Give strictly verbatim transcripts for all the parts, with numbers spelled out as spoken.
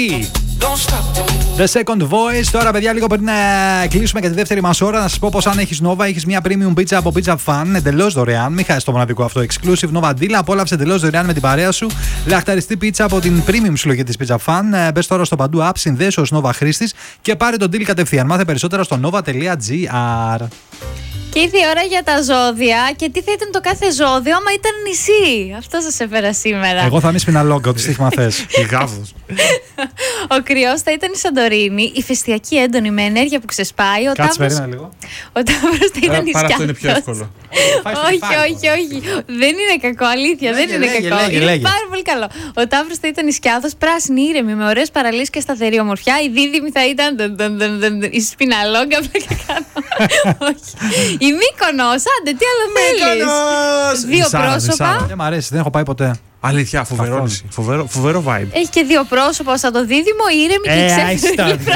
The Second Voice. Τώρα, παιδιά, λίγο πριν να κλείσουμε και τη δεύτερη μας ώρα, να σας πω πως αν έχεις Nova, έχεις μια premium pizza από Pizza Fan εντελώς δωρεάν. Μην χάσεις το μοναδικό αυτό exclusive Nova Deal. Απόλαυσε εντελώς δωρεάν με την παρέα σου λαχταριστή πίτσα από την premium συλλογή της Pizza Fan. Μπες τώρα στο παντού app, συνδέσου ως Nova χρήστης και πάρε τον deal κατευθείαν. Μάθε περισσότερα στο nova.gr. Και ήρθε η ώρα για τα ζώδια. Και τι θα ήταν το κάθε ζώδιο άμα ήταν νησί? Αυτό σας έφερα σήμερα. Εγώ θα είμαι σπιναλόγκα, ό,τι στοίχημα θες. Η Γάβος. Ο Κρυός θα ήταν η Σαντορίνη, η φεστιακή έντονη με ενέργεια που ξεσπάει. Ο Κάτσε, Ταύρος... περίμενα λίγο. Ο Ταύρος θα ήταν η Πάρα αυτό είναι Σκιάθος. πιο εύκολο. Όχι, όχι, όχι. Δεν είναι κακό, αλήθεια. Δεν είναι λέγε, κακό. λέγε, Είναι λέγε. πάρα πολύ καλό. Ο Ταύρος θα ήταν η Σκιάθος, πράσινη, ήρεμη, με ωραίες παραλίες και σταθερή ομορφιά. Η Δίδυμη θα ήταν η Σπιναλόγκα. Όχι. Η Μύκονος, άντε, τι άλλο θέλεις? Δύο Νησάρα, πρόσωπα. νησάρα. Δεν μ' αρέσει, δεν έχω πάει ποτέ. Αλήθεια, φοβερό Καθόλου. νησί. Φοβερό, φοβερό vibe. Έχει και δύο πρόσωπα σαν το Δίδυμο, ήρεμη και Ε, ξέφρενη. άιστα.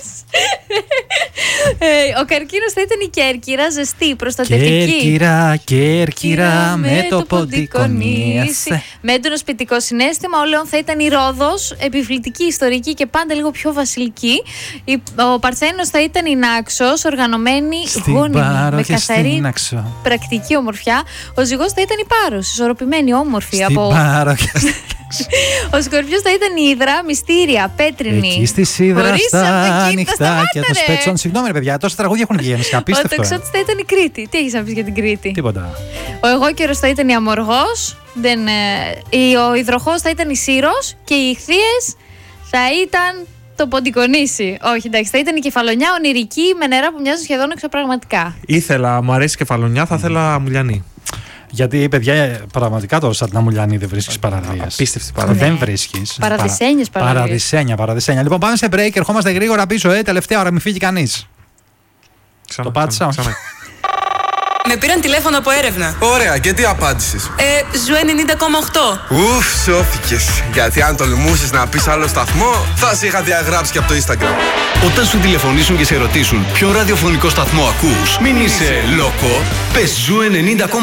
Ε, ο Καρκίνος θα ήταν η Κέρκυρα, ζεστή, προστατευτική. Κέρκυρα, Κέρκυρα, με το ποντικονίασε. Με έντονο σπιτικό συναίσθημα. Ο Λέων θα ήταν η Ρόδος, επιβλητική, ιστορική και πάντα λίγο πιο βασιλική. Η- Ο Παρθένος θα ήταν η Νάξος, οργανωμένη, Στην γόνιμη, Πάρο με και καθαρή στην Άξο. πρακτική ομορφιά. Ο Ζυγός θα ήταν η Πάρος, ισορροπημένη, όμορφη. Στην Από... Πάρο και στην Ο Σκορπιός θα ήταν η Ύδρα, μυστήρια, πέτρινη. Εκεί στη σίδερα Χωρίς στα από εκεί, ανοιχτά σταμάτα, και το ρε. σπέτσον. Συγγνώμη, ρε παιδιά, τόσα τραγούδια έχουν βγει. Ο Απίστευτο. ε. Τοξότης θα ήταν η Κρήτη. Τι έχεις να πεις για την Κρήτη? Τίποτα. Ο Εγώκερος θα ήταν η Αμοργός. Δεν, ε, η- ο Υδροχός θα ήταν η Σύρος. Και οι Ιχθύες θα ήταν το Ποντικονήσι. Όχι, εντάξει, θα ήταν η Κεφαλονιά, ονειρική, με νερά που μοιάζουν σχεδόν εξωπραγματικά. Ήθελα, μου αρέσει κεφαλονιά, θα ήθελα μουλιανή. Γιατί, παιδιά, ε, πραγματικά τώρα σαν την Αμουλιανή δεν βρίσκεις παραλίες. Απίστευτη παραλία. Δεν βρίσκεις. Παραδεισένιες Παρα- παραλίες. Παραδεισένια, παραδεισένια. Λοιπόν, πάμε σε break. Ερχόμαστε γρήγορα πίσω. Ε, τελευταία ώρα, μην φύγει κανείς. Ξανά, Το πάτησα, ξανά, όχι. ξανά. Με πήραν τηλέφωνο από έρευνα. Ωραία, και τι απάντησες? Ε, Ζου ενενήντα κόμμα οκτώ. Ουφ, σώθηκες. Γιατί αν τολμούσες να πεις άλλο σταθμό, θα σε είχα διαγράψει και από το Instagram. Όταν σου τηλεφωνήσουν και σε ρωτήσουν ποιο ραδιοφωνικό σταθμό ακούς, μην είσαι λόκο, πες Ζου ενενήντα κόμμα οκτώ.